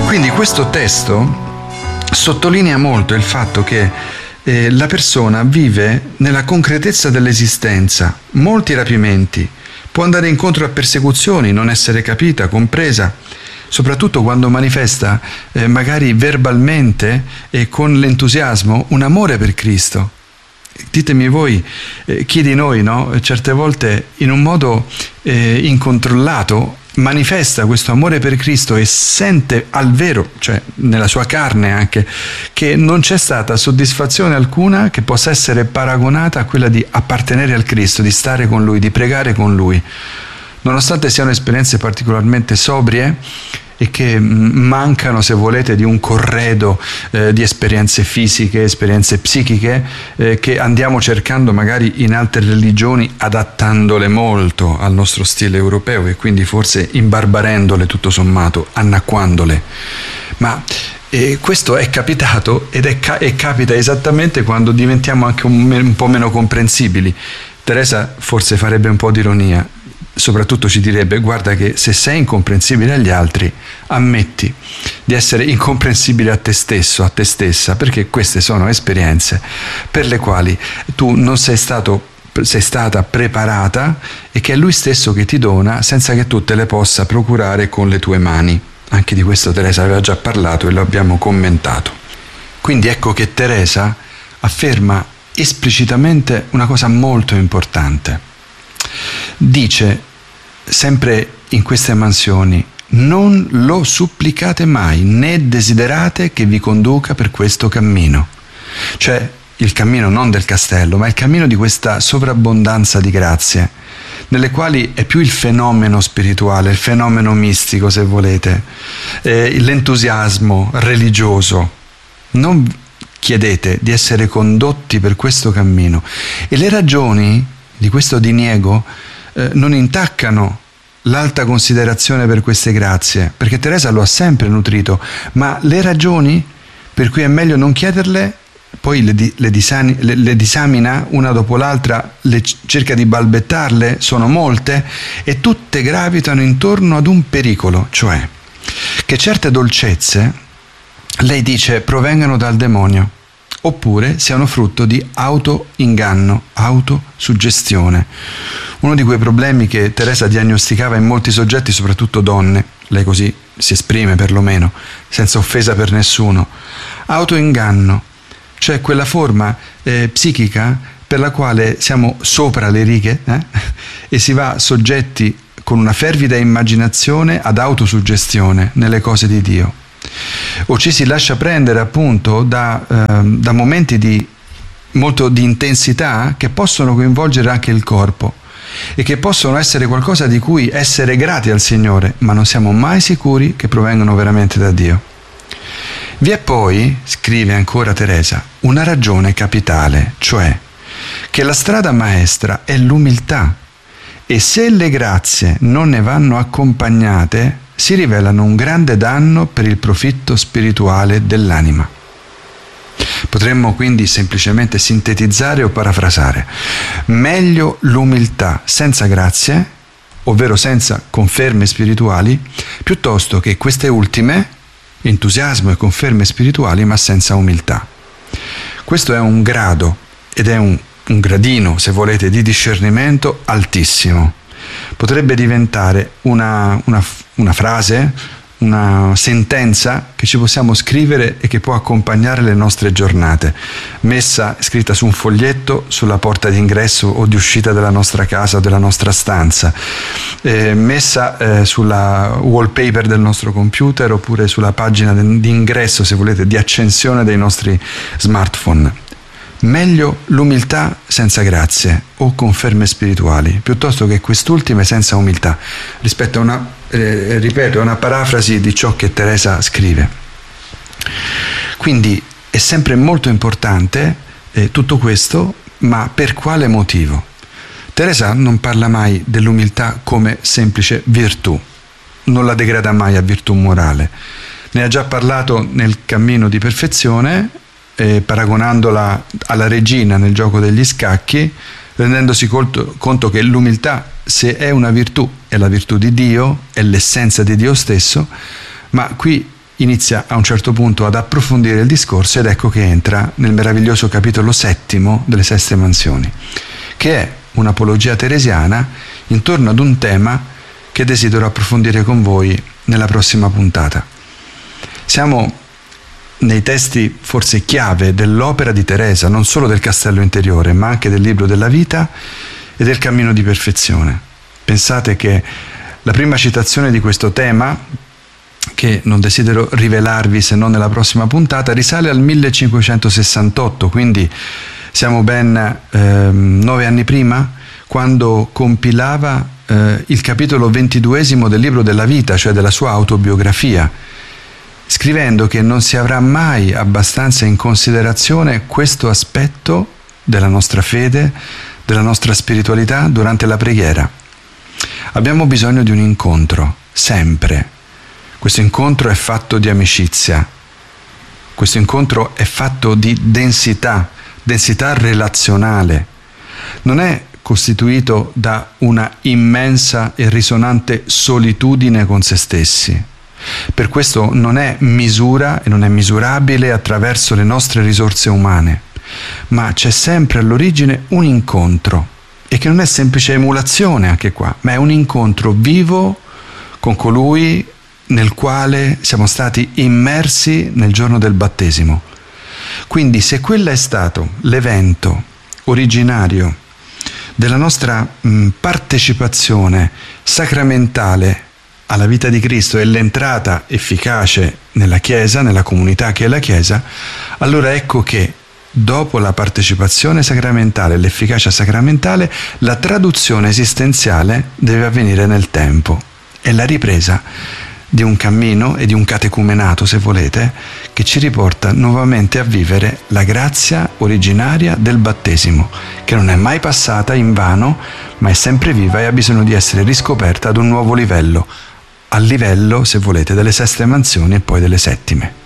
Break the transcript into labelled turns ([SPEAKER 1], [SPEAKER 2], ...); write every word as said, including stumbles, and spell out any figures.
[SPEAKER 1] Quindi questo testo sottolinea molto il fatto che eh, la persona vive nella concretezza dell'esistenza, molti rapimenti, può andare incontro a persecuzioni, non essere capita, compresa, soprattutto quando manifesta eh, magari verbalmente e con l'entusiasmo un amore per Cristo. Ditemi voi, eh, chi di noi, no? Certe volte in un modo eh, incontrollato manifesta questo amore per Cristo e sente al vero, cioè nella sua carne anche, che non c'è stata soddisfazione alcuna che possa essere paragonata a quella di appartenere al Cristo, di stare con Lui, di pregare con Lui. Nonostante siano esperienze particolarmente sobrie e che mancano, se volete, di un corredo eh, di esperienze fisiche, esperienze psichiche eh, che andiamo cercando magari in altre religioni, adattandole molto al nostro stile europeo e quindi forse imbarbarendole tutto sommato, annacquandole. Ma eh, questo è capitato ed è ca- e capita esattamente quando diventiamo anche un, me- un po' meno comprensibili. Teresa forse farebbe un po' di ironia. Soprattutto ci direbbe: guarda che se sei incomprensibile agli altri, ammetti di essere incomprensibile a te stesso, a te stessa, perché queste sono esperienze per le quali tu non sei stato, sei stata preparata e che è Lui stesso che ti dona senza che tu te le possa procurare con le tue mani. Anche di questo Teresa aveva già parlato e lo abbiamo commentato. Quindi ecco che Teresa afferma esplicitamente una cosa molto importante. Dice sempre in queste mansioni: non lo supplicate mai, né desiderate che vi conduca per questo cammino. Cioè il cammino non del castello, ma il cammino di questa sovrabbondanza di grazie, nelle quali è più il fenomeno spirituale, il fenomeno mistico, se volete, eh, l'entusiasmo religioso. Non chiedete di essere condotti per questo cammino. E le ragioni di questo diniego eh, non intaccano l'alta considerazione per queste grazie, perché Teresa lo ha sempre nutrito, ma le ragioni per cui è meglio non chiederle, poi le, di, le, disani, le, le disamina una dopo l'altra, le cerca di balbettarle, sono molte e tutte gravitano intorno ad un pericolo, cioè che certe dolcezze, lei dice, provengano dal demonio, oppure siano frutto di auto-inganno, autosuggestione. Uno di quei problemi che Teresa diagnosticava in molti soggetti, soprattutto donne, lei così si esprime perlomeno, senza offesa per nessuno. Auto-inganno, cioè quella forma eh, psichica per la quale siamo sopra le righe eh, e si va soggetti con una fervida immaginazione ad autosuggestione nelle cose di Dio. O ci si lascia prendere appunto da, eh, da momenti di molto di intensità che possono coinvolgere anche il corpo e che possono essere qualcosa di cui essere grati al Signore, ma non siamo mai sicuri che provengano veramente da Dio. Vi è poi, scrive ancora Teresa, una ragione capitale, cioè che la strada maestra è l'umiltà e se le grazie non ne vanno accompagnate si rivelano un grande danno per il profitto spirituale dell'anima. Potremmo quindi semplicemente sintetizzare o parafrasare: meglio l'umiltà senza grazie, ovvero senza conferme spirituali, piuttosto che queste ultime, entusiasmo e conferme spirituali, ma senza umiltà. Questo è un grado ed è un, un gradino, se volete, di discernimento altissimo. Potrebbe diventare una, una, una frase, una sentenza che ci possiamo scrivere e che può accompagnare le nostre giornate, messa, scritta su un foglietto sulla porta d'ingresso o di uscita della nostra casa o della nostra stanza, eh, messa eh, sulla wallpaper del nostro computer oppure sulla pagina di ingresso, se volete, di accensione dei nostri smartphone. Meglio l'umiltà senza grazie o conferme spirituali, piuttosto che quest'ultime senza umiltà, rispetto a una, eh, ripeto, a una parafrasi di ciò che Teresa scrive. Quindi è sempre molto importante eh, tutto questo, ma per quale motivo? Teresa non parla mai dell'umiltà come semplice virtù, non la degrada mai a virtù morale. Ne ha già parlato nel cammino di perfezione, Eh, paragonandola alla regina nel gioco degli scacchi, rendendosi conto, conto che l'umiltà, se è una virtù, è la virtù di Dio, è l'essenza di Dio stesso, ma qui inizia a un certo punto ad approfondire il discorso ed ecco che entra nel meraviglioso capitolo settimo delle Seste Mansioni, che è un'apologia teresiana intorno ad un tema che desidero approfondire con voi nella prossima puntata. Siamo nei testi forse chiave dell'opera di Teresa, non solo del Castello Interiore, ma anche del Libro della Vita e del Cammino di Perfezione. Pensate che la prima citazione di questo tema, che non desidero rivelarvi se non nella prossima puntata, risale al millecinquecentosessantotto, quindi siamo ben ehm, nove anni prima, quando compilava eh, il capitolo ventiduesimo del Libro della Vita, cioè della sua autobiografia, scrivendo che non si avrà mai abbastanza in considerazione questo aspetto della nostra fede, della nostra spiritualità durante la preghiera. Abbiamo bisogno di un incontro, sempre. Questo incontro è fatto di amicizia, questo incontro è fatto di densità, densità relazionale. Non è costituito da una immensa e risonante solitudine con se stessi. Per questo non è misura e non è misurabile attraverso le nostre risorse umane, ma c'è sempre all'origine un incontro, e che non è semplice emulazione anche qua, ma è un incontro vivo con colui nel quale siamo stati immersi nel giorno del battesimo. Quindi se quello è stato l'evento originario della nostra mh, partecipazione sacramentale alla vita di Cristo e l'entrata efficace nella Chiesa, nella comunità che è la Chiesa, allora ecco che dopo la partecipazione sacramentale e l'efficacia sacramentale, la traduzione esistenziale deve avvenire nel tempo. È la ripresa di un cammino e di un catecumenato, se volete, che ci riporta nuovamente a vivere la grazia originaria del battesimo, che non è mai passata in vano, ma è sempre viva e ha bisogno di essere riscoperta ad un nuovo livello, al livello, se volete, delle Seste Mansioni e poi delle Settime.